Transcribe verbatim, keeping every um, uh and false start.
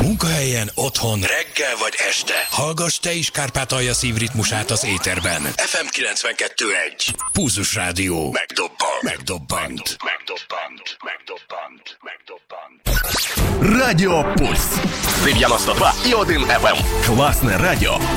Munkahelyen, otthon, reggel vagy este. Hallgass te is Kárpátalja szívritmusát az éterben. ef em kilencvenkettő egy. Pulzus Rádió. Megdobbant. Megdobbant. Megdobbant. Megdobbant. Megdobbant. Радіо Пульс. дев'яносто два і один еф ем. Класне радіо